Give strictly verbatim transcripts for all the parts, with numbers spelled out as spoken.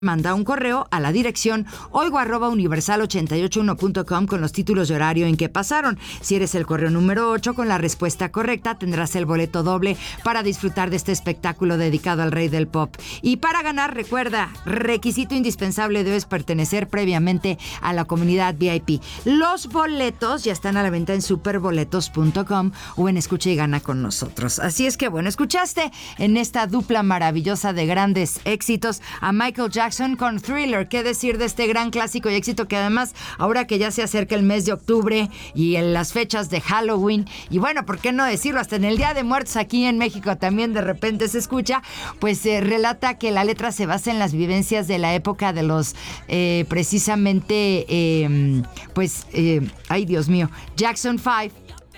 Manda un correo a la dirección oigo arroba universal ochenta y ocho uno punto com con los títulos de horario en que pasaron. Si eres el correo número ocho con la respuesta correcta, tendrás el boleto doble para disfrutar de este espectáculo dedicado al rey del pop. Y para ganar, recuerda, requisito indispensable, debes pertenecer previamente a la comunidad V I P. Los boletos ya están a la venta en superboletos punto com o en Escucha y Gana con nosotros. Así es que, bueno, escuchaste en esta dupla maravillosa de grandes éxitos a Michael Jackson con Thriller. ¿Qué decir de este gran clásico y éxito que además, ahora que ya se acerca el mes de octubre y en las fechas de Halloween, y bueno, ¿por qué no decirlo? Hasta en el Día de Muertos aquí en México también de repente se escucha, pues eh, relata que la letra se basa en las vivencias de la época de los, eh, precisamente, eh, pues, eh, ay Dios mío, Jackson five,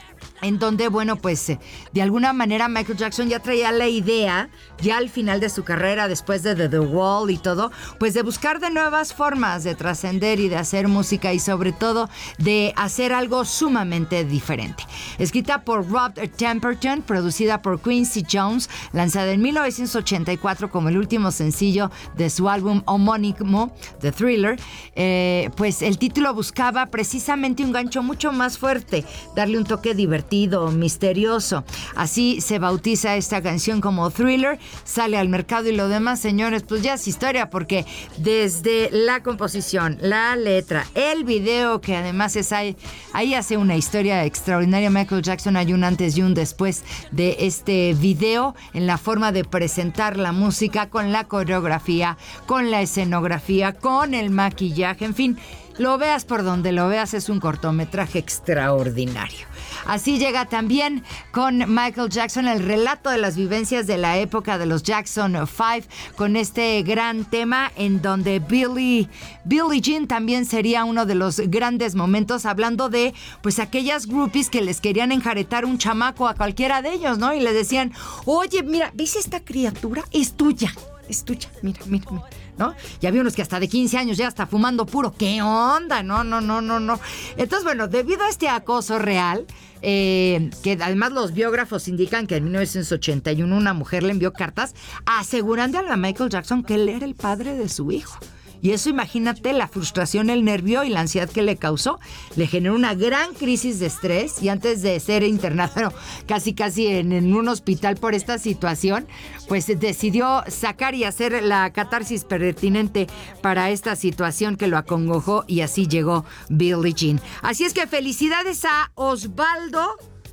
en donde, bueno, pues de alguna manera Michael Jackson ya traía la idea, ya al final de su carrera, después de The, The Wall y todo, pues de buscar de nuevas formas de trascender y de hacer música y sobre todo de hacer algo sumamente diferente. Escrita por Rob Temperton, producida por Quincy Jones, lanzada en mil novecientos ochenta y cuatro como el último sencillo de su álbum homónimo, The Thriller, eh, pues el título buscaba precisamente un gancho mucho más fuerte, darle un toque divertido, misterioso. Así se bautiza esta canción como Thriller, sale al mercado y lo demás, señores, pues ya es historia, porque desde la composición, la letra, el video, que además es ahí, ahí hace una historia extraordinaria. Michael Jackson, hay un antes y un después de este video en la forma de presentar la música, con la coreografía, con la escenografía, con el maquillaje, en fin, lo veas por donde lo veas, es un cortometraje extraordinario. Así llega también con Michael Jackson el relato de las vivencias de la época de los Jackson five, con este gran tema en donde Billie, Billie Jean también sería uno de los grandes momentos, hablando de pues aquellas groupies que les querían enjaretar un chamaco a cualquiera de ellos, ¿no? Y le decían, oye, mira, ¿ves esta criatura? Es tuya, es tuya, mira, mira, mira, ¿no? Ya había unos que hasta de quince años ya está fumando puro. ¿Qué onda? No, no, no, no, no. Entonces, bueno, debido a este acoso real, eh, que además los biógrafos indican que en mil novecientos ochenta y uno una mujer le envió cartas asegurando a Michael Jackson que él era el padre de su hijo. Y eso, imagínate, la frustración, el nervio y la ansiedad que le causó, le generó una gran crisis de estrés, y antes de ser internado, bueno, casi casi en, en un hospital por esta situación, pues decidió sacar y hacer la catarsis pertinente para esta situación que lo acongojó, y así llegó Billie Jean. Así es que felicidades a Osvaldo,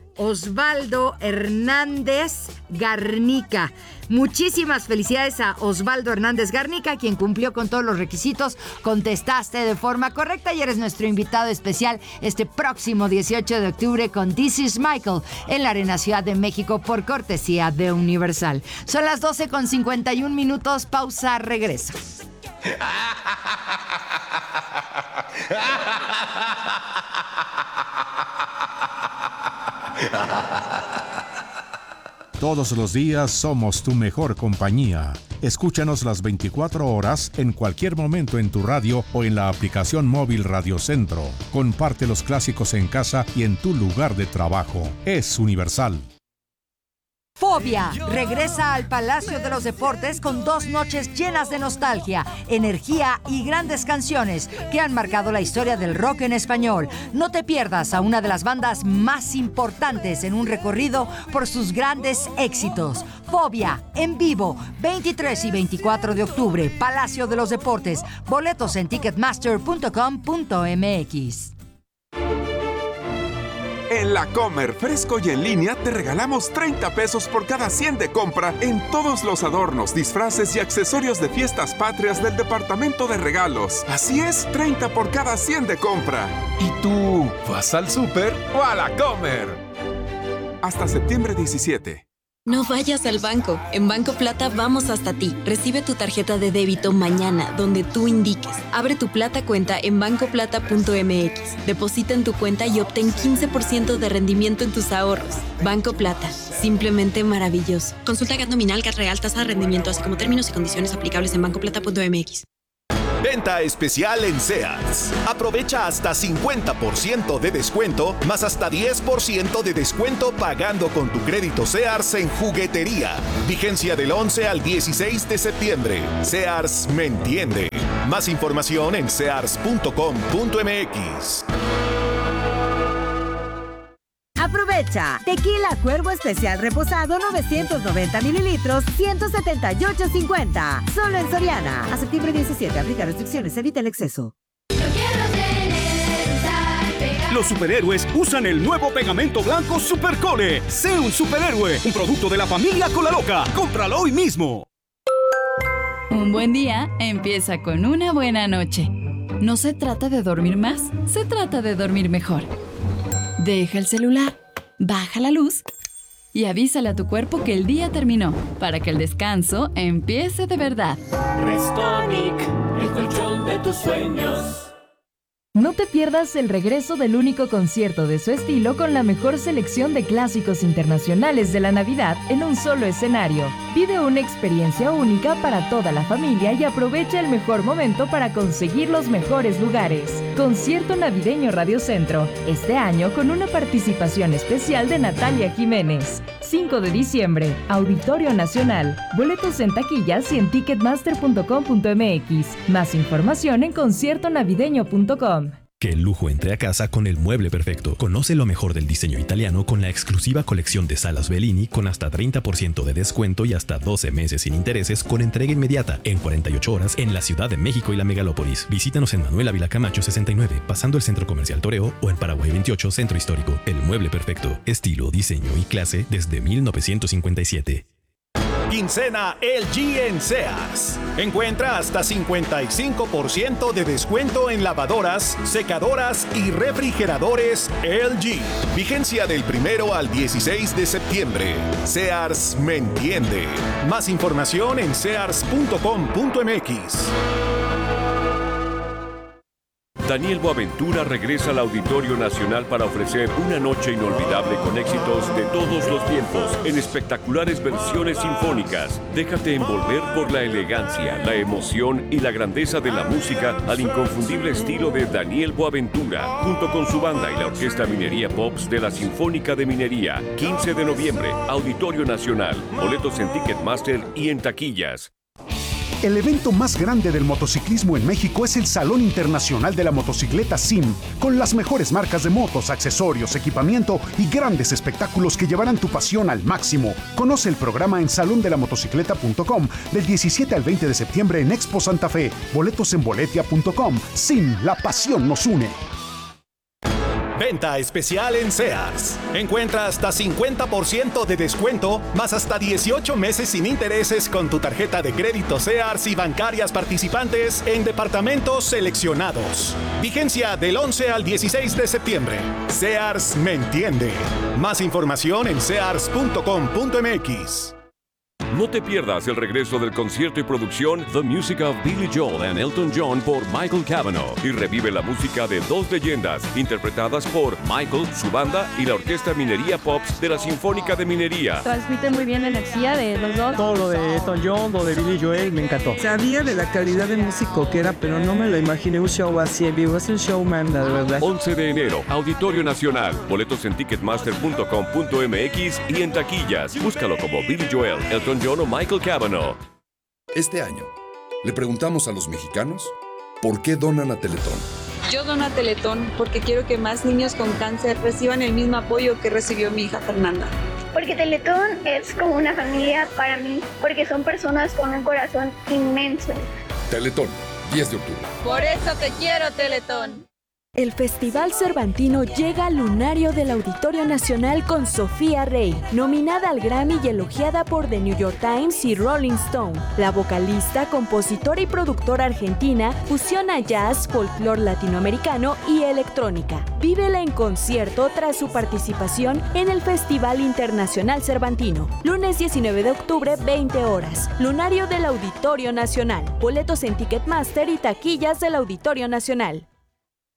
Osvaldo Hernández Garnica. Muchísimas felicidades a Osvaldo Hernández Garnica, quien cumplió con todos los requisitos, contestaste de forma correcta y eres nuestro invitado especial este próximo dieciocho de octubre con This Is Michael en la Arena Ciudad de México por cortesía de Universal. Son las doce con cincuenta y un minutos, pausa, regreso. Todos los días somos tu mejor compañía. Escúchanos las veinticuatro horas en cualquier momento en tu radio o en la aplicación móvil Radio Centro. Comparte los clásicos en casa y en tu lugar de trabajo. Es Universal. Fobia regresa al Palacio de los Deportes con dos noches llenas de nostalgia, energía y grandes canciones que han marcado la historia del rock en español. No te pierdas a una de las bandas más importantes en un recorrido por sus grandes éxitos. Fobia, en vivo, veintitrés y veinticuatro de octubre, Palacio de los Deportes. Boletos en ticketmaster punto com punto m x. En La Comer, fresco y en línea, te regalamos treinta pesos por cada cien de compra en todos los adornos, disfraces y accesorios de fiestas patrias del departamento de regalos. Así es, treinta por cada cien de compra. ¿Y tú, vas al súper o a La Comer? Hasta septiembre diecisiete. No vayas al banco. En Banco Plata vamos hasta ti. Recibe tu tarjeta de débito mañana, donde tú indiques. Abre tu Plata cuenta en banco plata punto m x. Deposita en tu cuenta y obtén quince por ciento de rendimiento en tus ahorros. Banco Plata. Simplemente maravilloso. Consulta G A T nominal, G A T real, tasa de rendimiento, así como términos y condiciones aplicables en banco plata punto m x. Venta especial en Sears. Aprovecha hasta cincuenta por ciento de descuento, más hasta diez por ciento de descuento pagando con tu crédito Sears en juguetería. Vigencia del once al dieciséis de septiembre. Sears me entiende. Más información en sears punto com punto m x. Aprovecha. Tequila Cuervo Especial Reposado novecientos noventa mililitros, ciento setenta y ocho cincuenta. Solo en Soriana. A septiembre diecisiete. Aplica restricciones. Evita el exceso. Los superhéroes usan el nuevo pegamento blanco Supercole. Sé un superhéroe. Un producto de la familia Cola Loca. Cómpralo hoy mismo. Un buen día empieza con una buena noche. No se trata de dormir más, se trata de dormir mejor. Deja el celular, baja la luz y avísale a tu cuerpo que el día terminó para que el descanso empiece de verdad. Restonic, el colchón de tus sueños. No te pierdas el regreso del único concierto de su estilo con la mejor selección de clásicos internacionales de la Navidad en un solo escenario. Vive una experiencia única para toda la familia y aprovecha el mejor momento para conseguir los mejores lugares. Concierto Navideño Radio Centro, este año con una participación especial de Natalia Jiménez. cinco de diciembre, Auditorio Nacional. Boletos en taquillas y en ticketmaster punto com punto m x. Más información en concierto navideño punto com. Que el lujo entre a casa con el mueble perfecto. Conoce lo mejor del diseño italiano con la exclusiva colección de salas Bellini con hasta treinta por ciento de descuento y hasta doce meses sin intereses con entrega inmediata en cuarenta y ocho horas en la Ciudad de México y la Megalópolis. Visítanos en Manuel Ávila Camacho sesenta y nueve, pasando el Centro Comercial Toreo, o en Paraguay veintiocho, Centro Histórico. El mueble perfecto. Estilo, diseño y clase desde mil novecientos cincuenta y siete. Quincena L G en Sears. Encuentra hasta cincuenta y cinco por ciento de descuento en lavadoras, secadoras y refrigeradores L G. Vigencia del primero al dieciséis de septiembre. Sears me entiende. Más información en sears punto com punto m x. Daniel Boaventura regresa al Auditorio Nacional para ofrecer una noche inolvidable con éxitos de todos los tiempos en espectaculares versiones sinfónicas. Déjate envolver por la elegancia, la emoción y la grandeza de la música al inconfundible estilo de Daniel Boaventura, junto con su banda y la Orquesta Minería Pops de la Sinfónica de Minería. quince de noviembre, Auditorio Nacional. Boletos en Ticketmaster y en taquillas. El evento más grande del motociclismo en México es el Salón Internacional de la Motocicleta S I M, con las mejores marcas de motos, accesorios, equipamiento y grandes espectáculos que llevarán tu pasión al máximo. Conoce el programa en salón de la motocicleta punto com del diecisiete al veinte de septiembre en Expo Santa Fe. Boletos en boletia punto com. S I M, la pasión nos une. Venta especial en Sears. Encuentra hasta cincuenta por ciento de descuento, más hasta dieciocho meses sin intereses con tu tarjeta de crédito Sears y bancarias participantes en departamentos seleccionados. Vigencia del once al dieciséis de septiembre. Sears me entiende. Más información en sears punto com punto m x. No te pierdas el regreso del concierto y producción The Music of Billy Joel and Elton John por Michael Cavanaugh y revive la música de dos leyendas interpretadas por Michael, su banda y la Orquesta Minería Pops de la Sinfónica de Minería. Transmiten muy bien la energía de los dos. Todo lo de Elton John, lo de Billy Joel, me encantó. Sabía de la calidad de músico que era, pero no me lo imaginé un show así en vivo. Es un showman, de verdad. once de enero, Auditorio Nacional. Boletos en ticketmaster punto com punto m x y en taquillas. Búscalo como Billy Joel, Elton John o Michael Cavanaugh. Este año, le preguntamos a los mexicanos por qué donan a Teletón. Yo dono a Teletón porque quiero que más niños con cáncer reciban el mismo apoyo que recibió mi hija Fernanda. Porque Teletón es como una familia para mí, porque son personas con un corazón inmenso. Teletón, diez de octubre. Por eso te quiero, Teletón. El Festival Cervantino llega al lunario del Auditorio Nacional con Sofía Rey, nominada al Grammy y elogiada por The New York Times y Rolling Stone. La vocalista, compositora y productora argentina fusiona jazz, folclore latinoamericano y electrónica. Vívela en concierto tras su participación en el Festival Internacional Cervantino. Lunes diecinueve de octubre, veinte horas. Lunario del Auditorio Nacional. Boletos en Ticketmaster y taquillas del Auditorio Nacional.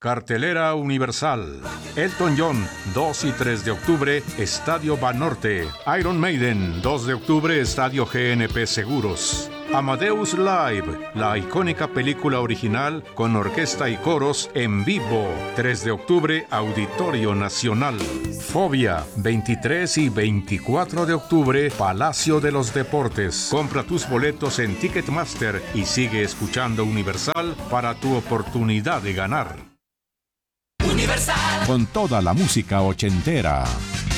Cartelera Universal. Elton John, dos y tres de octubre, Estadio Banorte. Iron Maiden, dos de octubre, Estadio G N P Seguros. Amadeus Live, la icónica película original con orquesta y coros en vivo. tres de octubre, Auditorio Nacional. Fobia, veintitrés y veinticuatro de octubre, Palacio de los Deportes. Compra tus boletos en Ticketmaster y sigue escuchando Universal para tu oportunidad de ganar. Universal. Con toda la música ochentera.